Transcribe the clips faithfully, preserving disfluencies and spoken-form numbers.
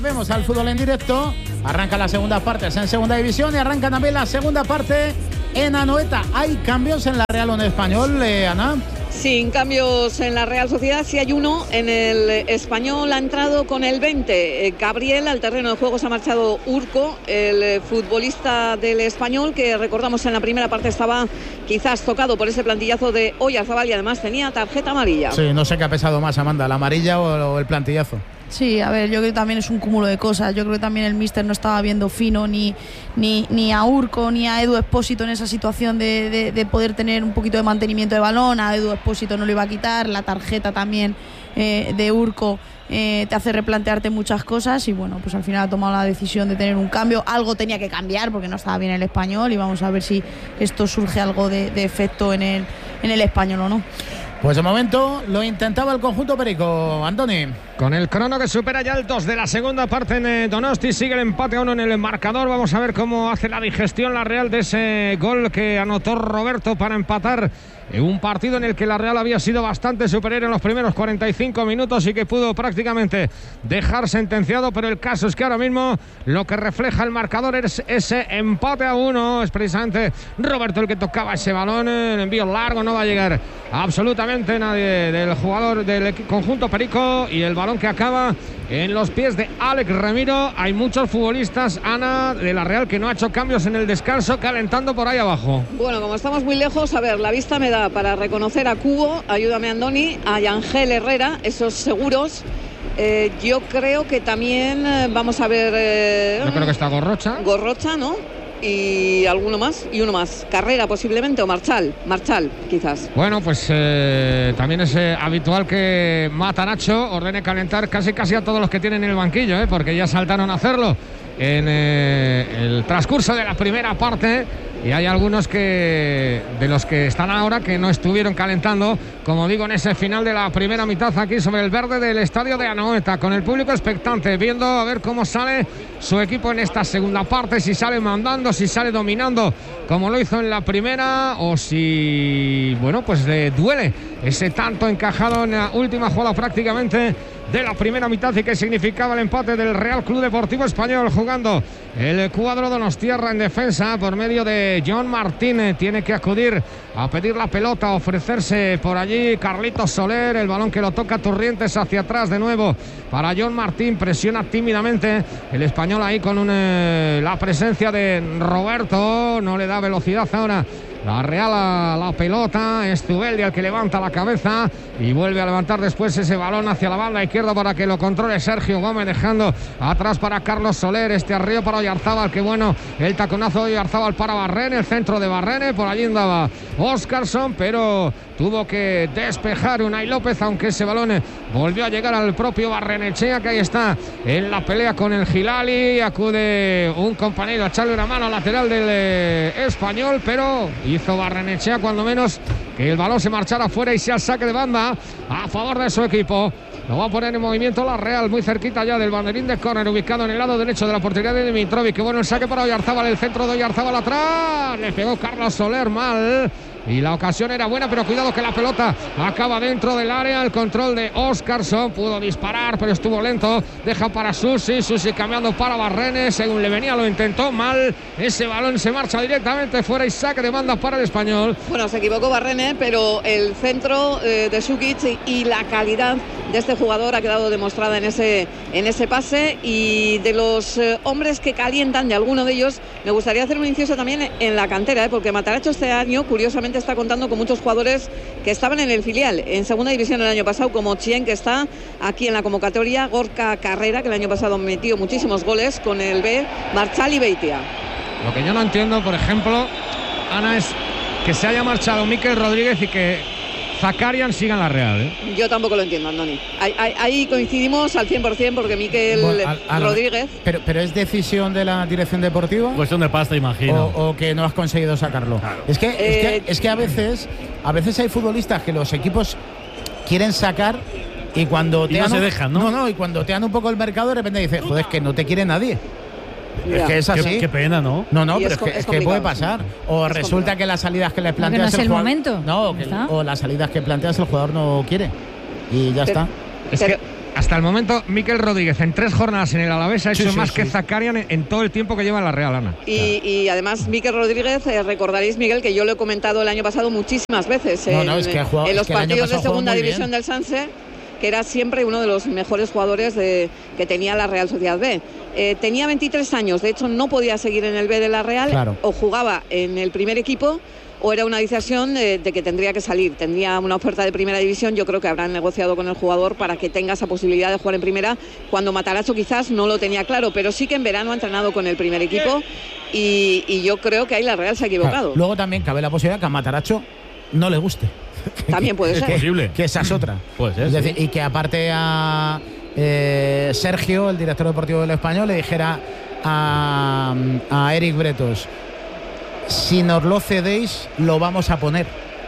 Vemos al fútbol en directo, arranca la segunda parte en segunda división y arranca también la segunda parte en Anoeta. ¿Hay cambios en la Real Unión Español, eh, Ana? Sin cambios en la Real Sociedad, sí hay uno. En el Español ha entrado con el veinte eh, Gabriel, al terreno de juego se ha marchado Urco, el eh, futbolista del Español, que recordamos en la primera parte estaba quizás tocado por ese plantillazo de Oyarzabal y además tenía tarjeta amarilla. Sí, no sé qué ha pesado más, Amanda, la amarilla o, o el plantillazo. Sí, a ver, yo creo que también es un cúmulo de cosas. Yo creo que también el míster no estaba viendo fino ni, ni, ni a Urco ni a Edu Expósito en esa situación de, de, de poder tener un poquito de mantenimiento de balón. A Edu Expósito no lo iba a quitar, la tarjeta también eh, de Urco eh, te hace replantearte muchas cosas y bueno, pues al final ha tomado la decisión de tener un cambio. Algo tenía que cambiar porque no estaba bien el Español y vamos a ver si esto surge algo de, de efecto en el, en el Español o no. Pues de momento lo intentaba el conjunto perico, Antoni. Con el crono que supera ya el dos de la segunda parte en Donosti, sigue el empate a uno en el marcador. Vamos a ver cómo hace la digestión la Real de ese gol que anotó Roberto para empatar en un partido en el que la Real había sido bastante superior en los primeros cuarenta y cinco minutos y que pudo prácticamente dejar sentenciado, pero el caso es que ahora mismo lo que refleja el marcador es ese empate a uno. Es precisamente Roberto el que tocaba ese balón, el envío largo, no va a llegar absolutamente nadie del jugador del conjunto perico y el balón que acaba en los pies de Alex Remiro. Hay muchos futbolistas, Ana, de la Real que no ha hecho cambios en el descanso, calentando por ahí abajo. Bueno, como estamos muy lejos, a ver, la vista me da para reconocer a Cubo, ayúdame Andoni, a Yangel Herrera, esos seguros. Eh, yo creo que también eh, vamos a ver... Eh, yo creo que está Gorrocha. Gorrocha, ¿no? Y alguno más, y uno más. Carrera posiblemente, o Marchal, Marchal quizás. Bueno, pues eh, también es eh, habitual que Matanacho ordene calentar casi casi a todos los que tienen en el banquillo, eh, porque ya saltaron a hacerlo en eh, el transcurso de la primera parte. Y hay algunos que de los que están ahora que no estuvieron calentando, como digo, en ese final de la primera mitad aquí sobre el verde del estadio de Anoeta, con el público expectante, viendo a ver cómo sale su equipo en esta segunda parte, si sale mandando, si sale dominando como lo hizo en la primera, o si, bueno, pues le duele ese tanto encajado en la última jugada prácticamente de la primera mitad y que significaba el empate del Real Club Deportivo Español, jugando el cuadro donostiarra en defensa por medio de John Martín. Tiene que acudir a pedir la pelota, ofrecerse por allí Carlitos Soler, el balón que lo toca Turrientes hacia atrás de nuevo para John Martín, presiona tímidamente el español ahí con un, eh, la presencia de Roberto, no le da velocidad ahora la Real a la pelota. Es Zubeldia el que levanta la cabeza y vuelve a levantar después ese balón hacia la banda izquierda para que lo controle Sergio Gómez, dejando atrás para Carlos Soler, este arriba para Oyarzabal, que bueno, el taconazo de Oyarzabal para Barrene, el centro de Barrene, por allí andaba Óscarson, pero tuvo que despejar Unai López, aunque ese balón volvió a llegar al propio Barrenechea, que ahí está en la pelea con el Gilali. Acude un compañero a echarle una mano al lateral del eh, español, pero hizo Barrenechea cuando menos que el balón se marchara fuera y sea saque de banda a favor de su equipo. Lo va a poner en movimiento la Real, muy cerquita ya del banderín de córner, ubicado en el lado derecho de la portería de Dimitrovic. Que bueno el saque para Oyarzabal, el centro de Oyarzabal atrás, le pegó Carlos Soler mal. Y la ocasión era buena, pero cuidado que la pelota acaba dentro del área. El control de Óscarson, pudo disparar, pero estuvo lento. Deja para Susi, Susi cambiando para Barrene. Según le venía, lo intentó mal. Ese balón se marcha directamente fuera y saque de banda para el español. Bueno, se equivocó Barrene, pero el centro eh, de Sukic y la calidad de este jugador ha quedado demostrada en ese, en ese pase. Y de los eh, hombres que calientan, de alguno de ellos, me gustaría hacer un inciso también en la cantera, ¿eh? porque Mataracho este año, curiosamente, está contando con muchos jugadores que estaban en el filial en segunda división el año pasado, como Chien, que está aquí en la convocatoria, Gorka Carrera, que el año pasado metió muchísimos goles con el B, Marchal y Beitia. Lo que yo no entiendo, por ejemplo, Ana, es que se haya marchado Mikel Rodríguez y que Zakarian siga en la Real, ¿eh? Yo tampoco lo entiendo, Andoni. Ahí, ahí, ahí coincidimos al cien por cien, porque Mikel bueno, al, al, Rodríguez... Pero, pero ¿es decisión de la dirección deportiva? Cuestión de pasta, imagino. O, o que no has conseguido sacarlo. Claro. Es, que, eh, es, que, es que a veces a veces hay futbolistas que los equipos quieren sacar y cuando y te no se un, dejan, ¿no? No, no, y cuando te dan un poco el mercado, de repente dices, joder, es que no te quiere nadie. Es que es así. Qué, qué pena, ¿no? No, no, y pero es, es, que, es, es que puede pasar. O es resulta complicado. que las salidas que le planteas no es el, el jugador, momento. No, que, o las salidas que planteas el jugador no quiere. Y ya pero, está. Es que hasta el momento Mikel Rodríguez en tres jornadas en el Alavés ha hecho Sí, sí, más sí. que Zakarian en, en todo el tiempo que lleva en la Real, Ana. Y, y además Mikel Rodríguez, eh, recordaréis, Miguel, que yo lo he comentado el año pasado muchísimas veces No, en, no, es que ha jugado- en es los que el año partidos de pasado jugó segunda muy división bien. del Sanse, que era siempre uno de los mejores jugadores de, que tenía la Real Sociedad B. Eh, tenía veintitrés años, de hecho no podía seguir en el B de la Real, Claro. o jugaba en el primer equipo o era una decisión de, de que tendría que salir. Tendría una oferta de primera división, yo creo que habrán negociado con el jugador para que tenga esa posibilidad de jugar en primera, cuando Matarazzo quizás no lo tenía claro, pero sí que en verano ha entrenado con el primer equipo y, y yo creo que ahí la Real se ha equivocado. Claro, luego también cabe la posibilidad que a Mataracho no le guste. También puede Es ser. posible. Que esa es otra. Puede ser, Es decir, sí. y que aparte a eh, Sergio, el director deportivo del Español, le dijera a, a Eric Bretos: si nos lo cedéis, lo vamos a poner.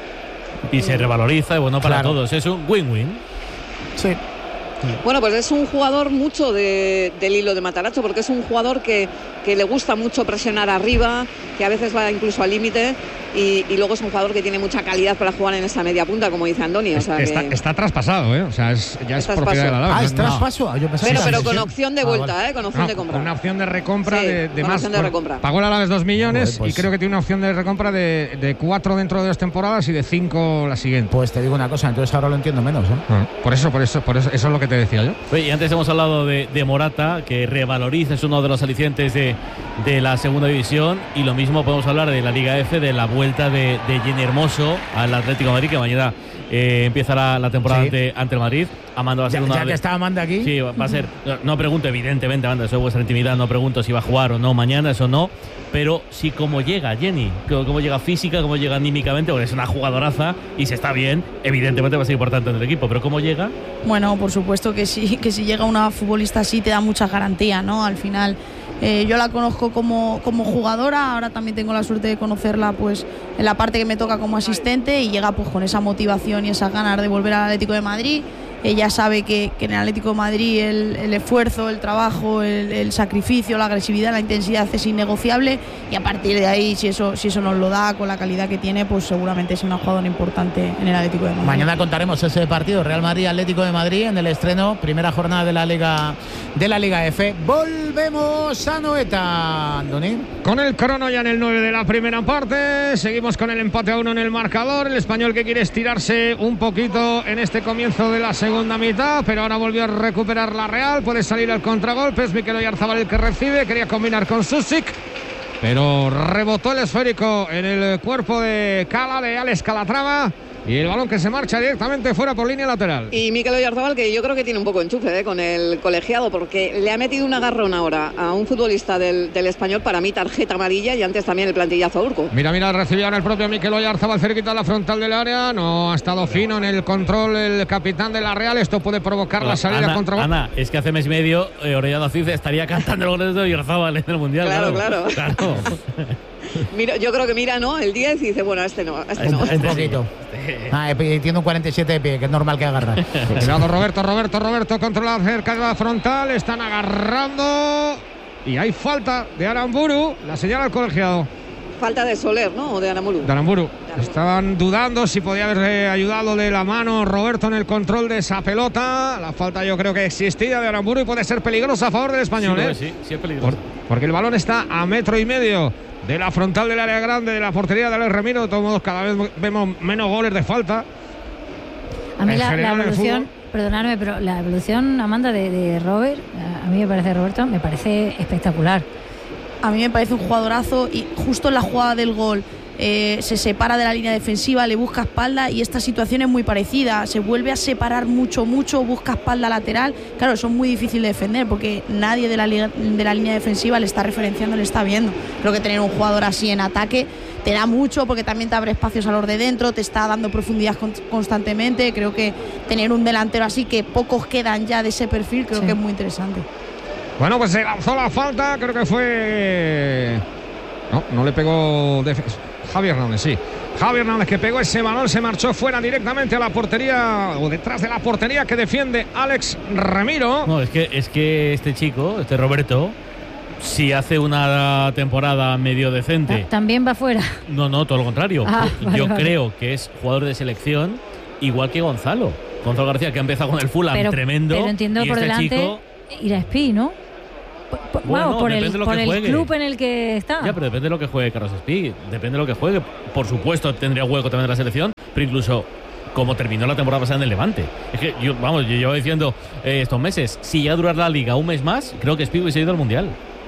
Y se revaloriza, y bueno, para Claro. todos. Es un win-win. Sí. Bueno, pues es un jugador mucho de, del hilo de Matarazzo, porque es un jugador que, que le gusta mucho presionar arriba, que a veces va incluso al límite, y, y luego es un jugador que tiene mucha calidad para jugar en esa media punta, como dice Andoni. O sea está, que- está traspasado, ¿eh? O sea, es, ya es Es traspaso. propiedad de la Alavés. Ah, es No, no. traspaso. Ah, yo pensaba pero que pero era con cesión. opción de Ah, vuelta, vale. ¿eh? Con opción No, de compra. una opción de recompra Sí, de, de con más. opción de bueno, recompra. pagó el Alavés dos millones Joder, pues- y creo que tiene una opción de recompra de, de cuatro dentro de dos temporadas y de cinco la siguiente. Pues te digo una cosa, entonces ahora lo entiendo menos, ¿eh? Ah, Por eso, por eso, por eso, eso es lo que te decía yo. Oye, y antes hemos hablado de, de Morata, que revaloriza, es uno de los alicientes de, de la segunda división. Y lo mismo podemos hablar de la Liga F, de la vuelta de, de Jenny Hermoso al Atlético de Madrid, que mañana eh, empieza la, la temporada Sí. ante, ante el Madrid. Amanda va a ser Ya, una ya que de- está Amanda aquí. Sí, va a ser. No, no pregunto, evidentemente, Amanda, eso es vuestra intimidad. No pregunto si va a jugar o no mañana, eso no. Pero sí cómo llega Jenny, cómo, cómo llega física, cómo llega anímicamente, porque es una jugadoraza y si está bien, evidentemente va a ser importante en el equipo. Pero cómo llega. Bueno, por supuesto que sí, que si llega una futbolista así te da muchas garantías, ¿no? Al final, eh, yo la conozco como, como jugadora, ahora también tengo la suerte de conocerla pues en la parte que me toca como asistente, y llega pues con esa motivación y esas ganas de volver al Atlético de Madrid. Ella sabe que, que en el Atlético de Madrid el, el esfuerzo, el trabajo, el, el sacrificio, la agresividad, la intensidad es innegociable, y a partir de ahí, si eso, si eso nos lo da con la calidad que tiene, pues seguramente es una jugadora importante en el Atlético de Madrid. Mañana contaremos ese partido, Real Madrid Atlético de Madrid, en el estreno, primera jornada de la Liga de la Liga F. Volvemos a Noeta, Andoni. Con el crono ya en el nueve de la primera parte, seguimos con el empate a uno en el marcador. El Español que quiere estirarse un poquito en este comienzo de la segunda mitad, pero ahora volvió a recuperar la Real. Puede salir al contragolpe, es Mikel Oyarzabal el que recibe, quería combinar con Susic, pero rebotó el esférico en el cuerpo de Cala, de Alex Calatrava, y el balón que se marcha directamente fuera por línea lateral. Y Mikel Oyarzabal, que yo creo que tiene un poco enchufe ¿eh? con el colegiado, porque le ha metido un agarrón ahora a un futbolista del, del Español, para mí tarjeta amarilla, y antes también el plantillazo a Urco. Mira, mira, recibió ahora el propio Mikel Oyarzabal cerquita a la frontal del área. No ha estado fino en el control el capitán de la Real. Esto puede provocar la salida Ana, contra... Ana, es que hace mes y medio eh, Orellana Cid estaría cantando el gol de Oyarzabal en el Mundial. Claro, claro. claro. Claro. Mira, yo creo que mira, ¿no? El diez y dice, bueno, este no, este no. Un poquito. Ah, eh, tiene un cuarenta y siete de pie, que es normal que agarra. Cuidado, Roberto, Roberto, Roberto controla cerca de la frontal. Están agarrando. Y hay falta de Aramburu. La señala el colegiado. Falta de Soler, ¿no? O de Aramuru. De Aramburu. Estaban dudando si podía haberle ayudado de la mano Roberto en el control de esa pelota. La falta yo creo que existía de Aramburu y puede ser peligrosa a favor del Español. Sí, ¿eh? sí, sí es peligroso. Por- porque el balón está a metro y medio de la frontal del área grande, de la portería de Alex Remiro. De todos modos, cada vez vemos menos goles de falta. A mí En la, la general, en el evolución, fútbol. perdonadme, pero la evolución, Amanda, de, de Robert, a mí me parece, Roberto, me parece espectacular. A mí me parece un jugadorazo, y justo en la jugada del gol eh, se separa de la línea defensiva, le busca espalda, y esta situación es muy parecida, se vuelve a separar mucho, mucho, busca espalda lateral. Claro, eso es muy difícil de defender porque nadie de la, liga, de la línea defensiva le está referenciando, le está viendo. Creo que tener un jugador así en ataque te da mucho, porque también te abre espacios a los de dentro, te está dando profundidad con, constantemente. Creo que tener un delantero así, que pocos quedan ya de ese perfil, creo Sí. que es muy interesante. Bueno, pues se lanzó la falta, creo que fue... No, no le pegó... Def... Javi Hernández, sí. Javi Hernández, que pegó ese balón, se marchó fuera directamente a la portería, o detrás de la portería que defiende Alex Remiro. No, es que, es que este chico, este Roberto, si hace una temporada medio decente, Ta- También va fuera. no, no, todo lo contrario. Ah, vale, Yo vale. creo que es jugador de selección igual que Gonzalo. Gonzalo García, que ha empezado con el Fulham pero, tremendo. Pero entiendo y por este delante chico, ir a Espí, ¿no? Por, por, bueno, vamos, por depende el, de lo por que el juegue. club en el que está. Ya, pero depende de lo que juegue Carlos Espí. Depende de lo que juegue. Por supuesto, tendría hueco también de la selección, pero incluso como terminó la temporada pasada en el Levante. Es que yo, vamos, yo llevo diciendo eh, estos meses, si ya durar la liga un mes más, creo que Espí hubiese ido al Mundial.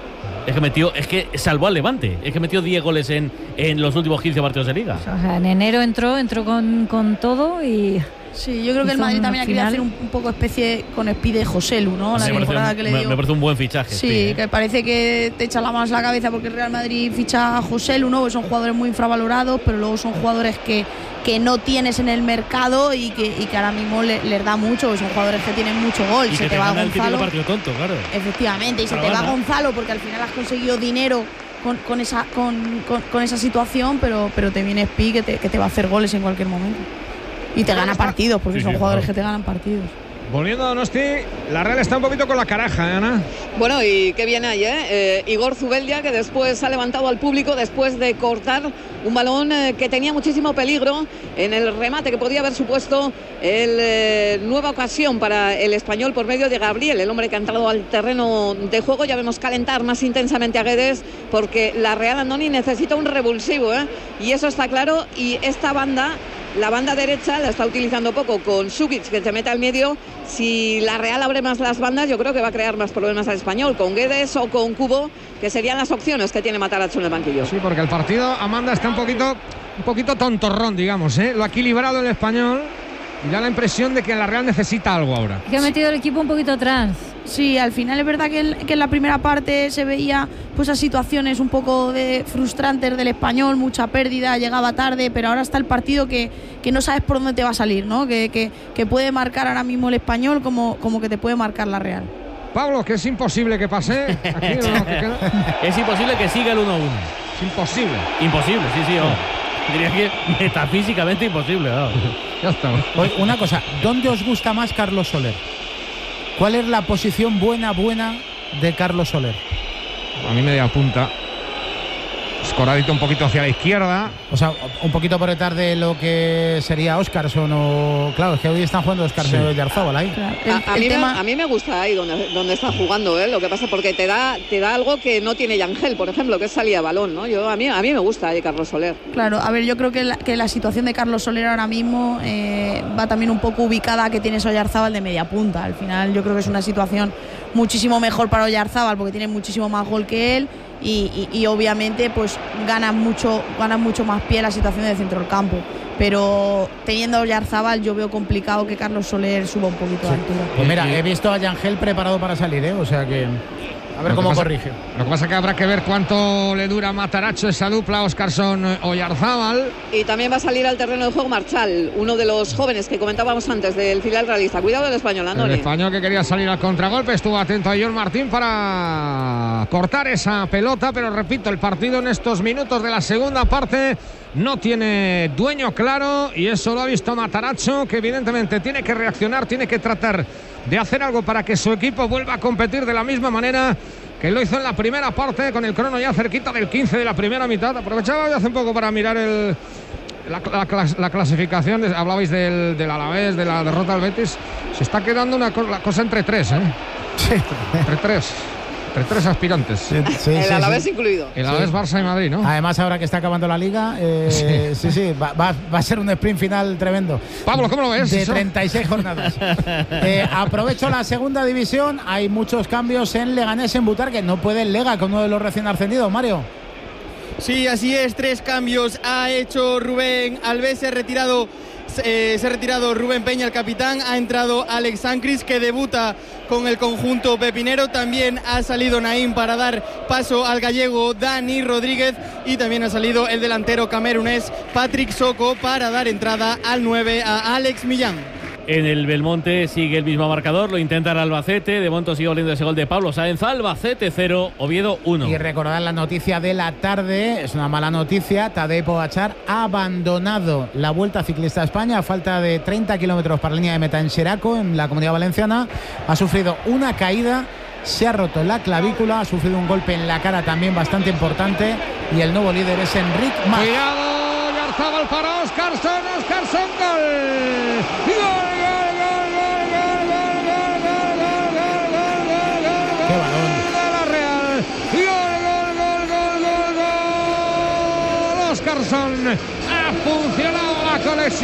Es que metió, es que salvó al Levante. Es que metió diez goles en, en los últimos quince partidos de liga. O sea, en enero entró, entró con, con todo y... Sí, yo creo que el Madrid también ha querido hacer un, un poco especie con Espí de Joselu, ¿no? La Sí, temporada me, que le me, dio. me parece un buen fichaje. Sí, Espí, ¿eh? que parece que te echa la mano a la cabeza porque el Real Madrid ficha a Joselu, ¿no? Que son jugadores muy infravalorados, pero luego son jugadores que, que no tienes en el mercado y que, y que ahora mismo le, les da mucho. Son jugadores que tienen mucho gol. Y se que te, te va gana el típico Gonzalo. partido tonto, claro. Efectivamente, y se Pero te va gana. Gonzalo porque al final has conseguido dinero con, con, esa, con, con, con esa situación, pero, pero te viene Espí que te, que te va a hacer goles en cualquier momento. Y te gana partidos, porque Sí, son sí, jugadores claro. que te ganan partidos. Volviendo a Donosti, la Real está un poquito con la caraja, ¿eh, Ana? Bueno, y qué viene ahí, ¿eh? Eh, Igor Zubeldia, que después ha levantado al público después de cortar un balón eh, que tenía muchísimo peligro en el remate, que podía haber supuesto el eh, nueva ocasión para el español por medio de Gabriel, el hombre que ha entrado al terreno de juego. Ya vemos calentar más intensamente a Guedes, porque la Real, Andoni, necesita un revulsivo, ¿eh? Y eso está claro, y esta banda... La banda derecha la está utilizando poco con Šukić, que se mete al medio. Si la Real abre más las bandas, yo creo que va a crear más problemas al español, con Guedes o con Kubo, que serían las opciones que tiene Matarazzo en el banquillo. Sí, porque el partido, Amanda, está un poquito, un poquito tontorrón, digamos, ¿eh? Lo ha equilibrado el español y da la impresión de que la Real necesita algo ahora. Que ha metido el equipo un poquito atrás. Sí, al final es verdad que en, que en la primera parte se veía pues esas situaciones un poco de frustrantes del español, mucha pérdida, llegaba tarde, pero ahora está el partido que, que no sabes por dónde te va a salir, ¿no? Que, que, que puede marcar ahora mismo el español como, como que te puede marcar la Real. Pablo, que es imposible que pase. Aquí, ¿no? Que queda... Es imposible que siga el uno a uno. Es imposible. Imposible, sí, sí. Oh. Diría que metafísicamente imposible. Oh. Ya está. Oye, una cosa, ¿dónde os gusta más Carlos Soler? ¿Cuál es la posición buena, buena de Carlos Soler? A mí media punta. Escoradito un poquito hacia la izquierda. O sea, un poquito por detrás de lo que sería Óscarson o... Claro, es que hoy están jugando Óscarson y Oyarzábal ahí. Claro, el, A, a, el mí tema... me, a mí me gusta ahí donde, donde está jugando, ¿eh? Lo que pasa porque te da, te da algo que no tiene Yangel, por ejemplo, que es salida de balón, ¿no? Yo, a, mí, a mí me gusta ahí Carlos Soler. Claro, a ver, yo creo que la, que la situación de Carlos Soler ahora mismo eh, va también un poco ubicada a que tiene Oyarzábal de media punta. Al final yo creo que es una situación muchísimo mejor para Oyarzábal porque tiene muchísimo más gol que él y, y, y obviamente pues gana mucho, gana mucho más pie la situación de centro del campo. Pero teniendo a Oyarzábal yo veo complicado que Carlos Soler suba un poquito de altura. Pues mira, he visto a Yangel preparado para salir, ¿eh? O sea que... A ver Lo que cómo pasa- corrige. Lo que pasa es que habrá que ver cuánto le dura a Matarazzo esa dupla Óscarson-Oyarzábal. Y también va a salir al terreno de juego Marchal, uno de los jóvenes que comentábamos antes del filial realista. Cuidado del español, El Andoni. español que quería salir al contragolpe, estuvo atento a John Martín para cortar esa pelota, pero repito, el partido en estos minutos de la segunda parte no tiene dueño claro y eso lo ha visto Matarazzo, que evidentemente tiene que reaccionar, tiene que tratar de hacer algo para que su equipo vuelva a competir de la misma manera que lo hizo en la primera parte, con el crono ya cerquita del quince de la primera mitad. Aprovechaba hoy hace un poco para mirar el La, la, clas, la clasificación, hablabais del, del Alavés, de la derrota del Betis, se está quedando una co la cosa entre tres, ¿eh? Sí. Entre tres, entre tres aspirantes. Sí, sí, El sí, Alavés sí. incluido. El Alavés, Sí. Barça y Madrid, ¿no? Además, ahora que está acabando la liga, eh, sí, sí, va, va, va a ser un sprint final tremendo. Pablo, ¿cómo lo ves? De eso? treinta y seis jornadas. Eh, aprovecho la segunda división. Hay muchos cambios en Leganés, en Butarque. No puede el Lega con uno de los recién ascendidos, Mario. Sí, así es, tres cambios ha hecho Rubén Alves, se ha retirado, eh, se ha retirado Rubén Peña, el capitán, ha entrado Alex Sancris, que debuta con el conjunto pepinero, también ha salido Naim para dar paso al gallego Dani Rodríguez y también ha salido el delantero camerunés Patrick Soko para dar entrada al nueve a Alex Millán. En el Belmonte sigue el mismo marcador, lo intenta el Albacete, de momento sigue oliendo ese gol de Pablo Sáenz. Albacete cero, Oviedo uno. Y recordad la noticia de la tarde, es una mala noticia. Tadej Pogačar ha abandonado la Vuelta Ciclista a España a falta de treinta kilómetros para la línea de meta en Xeraco, en la Comunidad Valenciana. Ha sufrido una caída, se ha roto la clavícula, ha sufrido un golpe en la cara también bastante importante y el nuevo líder es Enric Mas. Cuidado, Oyarzábal para Óscarson, Óscarson, gol. Gol, gol, gol. Oscarson. Ha funcionado la conexión.